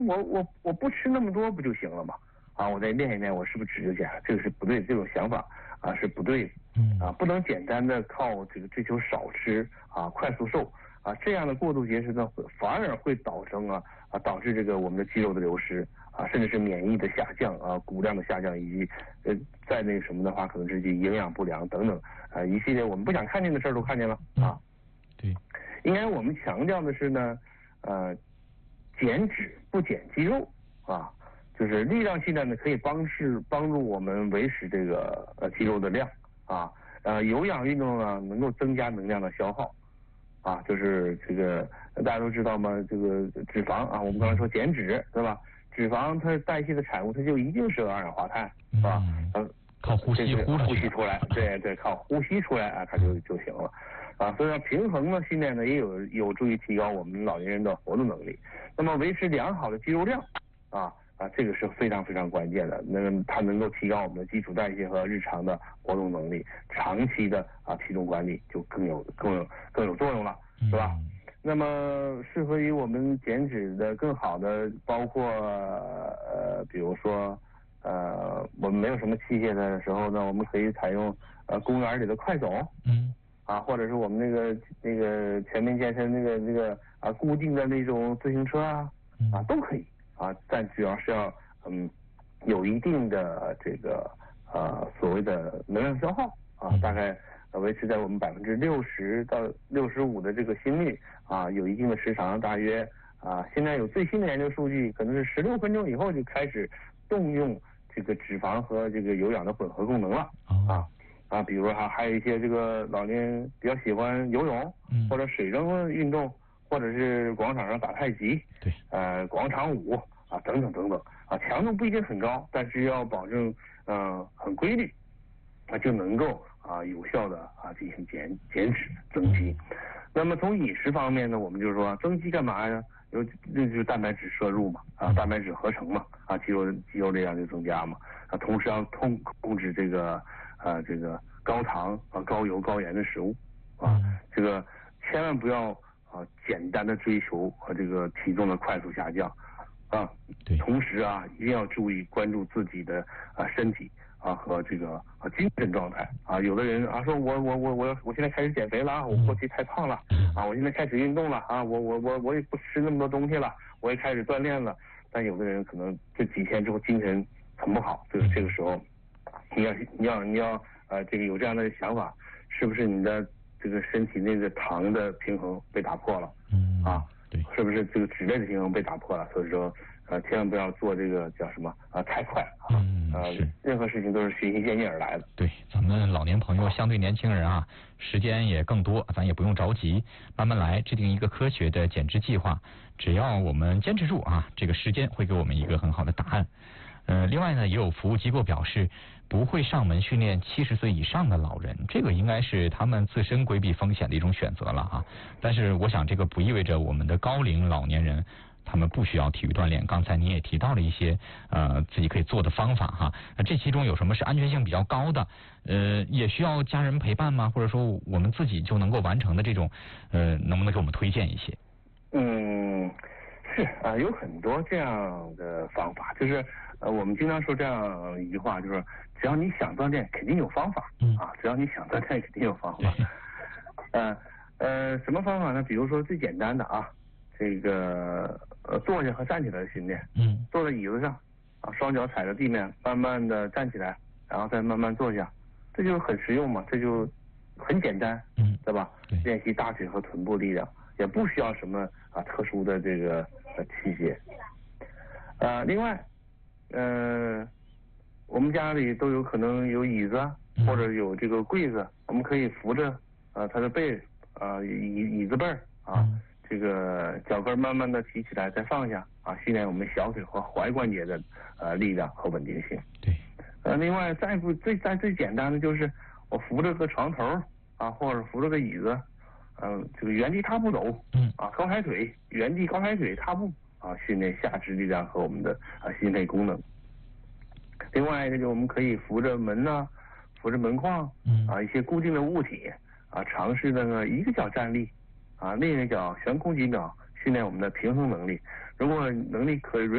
我不吃那么多不就行了吗？啊，我再练一练，我是不是脂就减了？这个是不对，这种想法啊是不对的。啊，不能简单的靠这个追求少吃啊，快速瘦啊，这样的过度节食呢，反而会导致这个我们的肌肉的流失啊，甚至是免疫的下降啊，骨量的下降，以及在那个什么的话，可能是营养不良等等啊，一系列我们不想看见的事儿都看见了啊。 对， 应该我们强调的是呢，减脂不减肌肉啊，就是力量训练呢可以帮助我们维持这个肌肉的量啊，有氧运动呢能够增加能量的消耗啊，就是这个大家都知道嘛，这个脂肪啊，我们刚才说减脂对吧？脂肪它代谢的产物它就一定是二氧化碳是吧？ 靠呼吸呼吸出来，对，靠呼吸出来啊，它就行了。啊，所以说平衡呢训练呢也有助于提高我们老年人的活动能力。那么维持良好的肌肉量这个是非常非常关键的。那么它能够提高我们的基础代谢和日常的活动能力，长期的体重管理就更有作用了，是吧？那么适合于我们减脂的更好的包括比如说我们没有什么器械的时候呢，我们可以采用公园里的快走。或者是我们那个全民健身那个固定的那种自行车都可以但主要是要有一定的这个所谓的能量消耗大概维持在我们60%到65%的这个心率有一定的时长，大约现在有最新的研究数据，可能是16分钟以后就开始动用这个脂肪和这个有氧的混合功能了比如说还有一些这个老年比较喜欢游泳或者水上运动，或者是广场上打太极， 对， 广场舞等等等等强度不一定很高，但是要保证很规律就能够有效的进行减脂增肌。那么从饮食方面呢，我们就是说增肌干嘛呀？那就是蛋白质摄入嘛蛋白质合成嘛肌肉力量就增加嘛同时要控制这个高糖高油高盐的食物这个千万不要简单的追求这个体重的快速下降对， 同时一定要注意关注自己的身体和这个精神状态有的人说我现在开始减肥了我过去太胖了我现在开始运动了我也不吃那么多东西了，我也开始锻炼了，但有的人可能这几天之后精神很不好，这个时候你要这个有这样的想法，是不是你的这个身体那个糖的平衡被打破了对， 是不是这个脂类的平衡被打破了？所以说千万不要做这个叫什么太快任何事情都是循序渐进而来的。 对，咱们老年朋友相对年轻人时间也更多，咱也不用着急，慢慢来，制定一个科学的减脂计划，只要我们坚持住这个时间会给我们一个很好的答案。另外呢，也有服务机构表示不会上门训练70岁以上的老人，这个应该是他们自身规避风险的一种选择了但是我想这个不意味着我们的高龄老年人他们不需要体育锻炼。刚才你也提到了一些自己可以做的方法那这其中有什么是安全性比较高的？也需要家人陪伴吗？或者说我们自己就能够完成的这种能不能给我们推荐一些？ 是有很多这样的方法，就是我们经常说这样一句话，就是只要你想锻炼，肯定有方法只要你想锻炼，肯定有方法。什么方法呢？比如说最简单的这个坐下和站起来的训练。坐在椅子上双脚踩着地面，慢慢的站起来，然后再慢慢坐下，这就很实用嘛，这就很简单，对吧？练习大腿和臀部力量，也不需要什么特殊的这个器械。另外我们家里都有可能有椅子或者有这个柜子，我们可以扶着它的背椅子背这个脚跟慢慢的提起来再放下训练我们小腿和踝关节的力量和稳定性。 对。 另外最简单的就是我扶着个床头或者扶着个椅子这个原地踏步走高抬腿，原地高抬腿踏步训练下肢力量和我们的心肺功能。另外这个我们可以扶着门扶着门框一些固定的物体尝试呢一个脚站立另一个脚悬空几秒，训练我们的平衡能力。如果能力可以